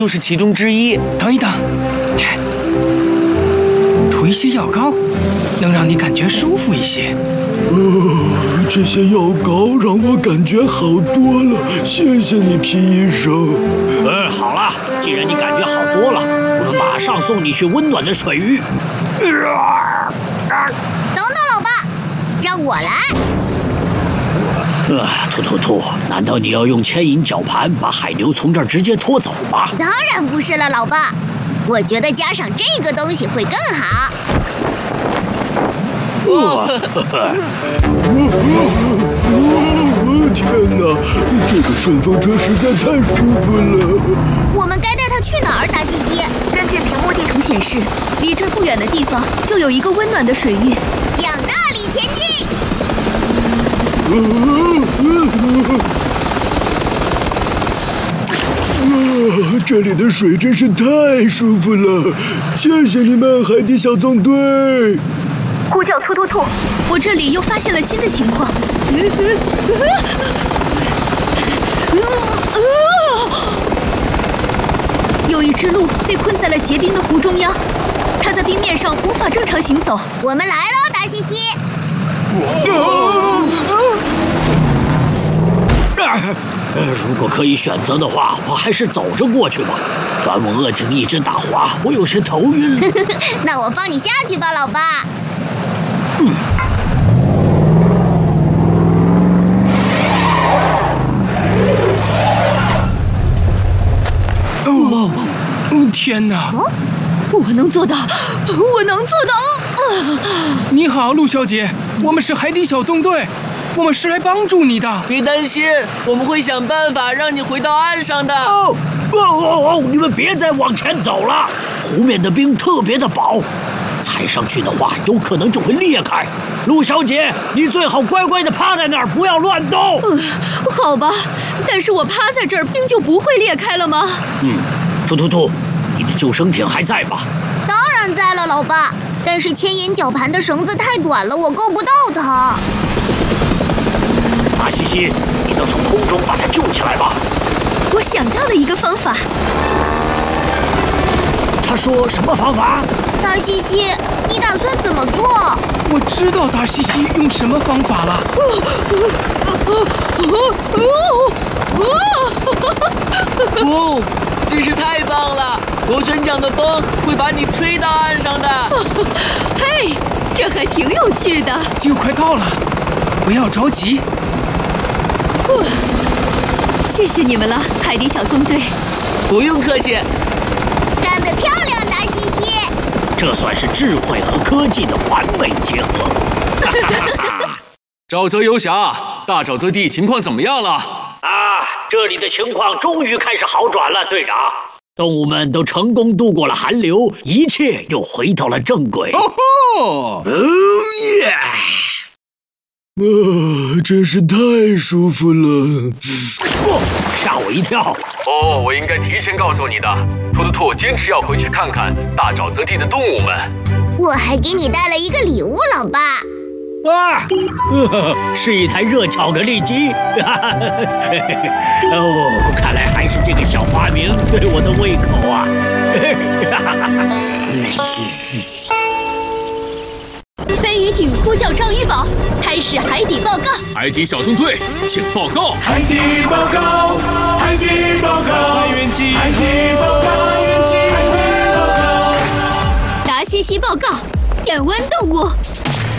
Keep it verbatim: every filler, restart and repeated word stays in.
就是其中之一。 等一等，涂一些药膏，能让你感觉舒服一些。 呃，这些药膏让我感觉好多了，谢谢你，皮医生。 嗯，好了，既然你感觉好多了，我们马上送你去温暖的水域。 等等，老爸，让我来。 啊，兔兔兔，难道你要用牵引绞盘把海牛从这儿直接拖走吗？ 当然不是了，老爸，我觉得加上这个东西会更好。 哇！ 天哪，这个顺风车实在太舒服了。 我们该带它去哪儿，达西西？ 根据屏幕地图显示，离这儿不远的地方就有一个温暖的水域， 向那里前进。 啊啊！这里的水真是太舒服了，谢谢你们，海底小纵队。 呼叫突突兔，我这里又发现了新的情况。有一只鹿被困在了结冰的湖中央，它在冰面上无法正常行走。 我们来喽，达西西。 呃，如果可以选择的话，我还是走着过去吧。端木鳄颈一直打滑，我有些头晕了。 那我放你下去吧，老爸。 嗯。 哦，哦天哪！ 哦，我能做到，我能做到！ 啊、你好，陆小姐，我们是海底小纵队。我们是来帮助你的， 别担心，我们会想办法让你回到岸上的。 哦哦哦哦！你们别再往前走了，湖面的冰特别的薄，踩上去的话有可能就会裂开。陆小姐，你最好乖乖的趴在那儿，不要乱动。 呃，好吧，但是我趴在这儿，冰就不会裂开了吗？ 嗯，突突突，你的救生艇还在吗？ 当然在了，老爸。但是牵引绞盘的绳子太短了，我够不到它。 达西西，你能从空中把它救起来吗？ 我想到了一个方法。 他说什么方法？ 达西西，你打算怎么做？ 我知道达西西用什么方法了。 哦，真是太棒了！螺旋桨的风会把你吹到岸上的。 嘿，这还挺有趣的。 就快到了，不要着急。 谢谢你们了，海底小纵队。 不用客气。 干得漂亮，达西西！ 这算是智慧和科技的完美结合。 沼泽游侠，大沼泽地情况怎么样了？ 啊，这里的情况终于开始好转了，队长。动物们都成功度过了寒流，一切又回到了正轨。 哦吼！ 哦耶！ 啊，真是太舒服了！ 哦，吓我一跳！ 哦，我应该提前告诉你的。兔兔兔坚持要回去看看大沼泽地的动物们。 我还给你带了一个礼物，老爸。 啊，呃、是一台热巧克力机。哦，看来还是这个小发明对我的胃口啊。 飞鱼艇呼叫张鱼宝，开始海底报告。 海底小纵队，请报告。 海底报告，海底报告，海原机，海底报告，海原机，海底报告。 达西西报告，变温动物。